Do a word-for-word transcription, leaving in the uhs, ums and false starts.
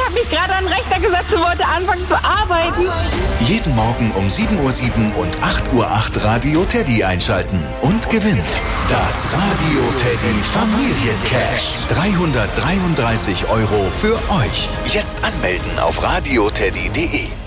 habe mich gerade an den Rechner gesetzt und wollte anfangen zu arbeiten. Jeden Morgen um sieben Uhr sieben und acht Uhr acht Radio Teddy einschalten und gewinnt das Radio Teddy Familiencash. dreihundertdreiunddreißig Euro für euch. Jetzt anmelden auf radioteddy punkt de.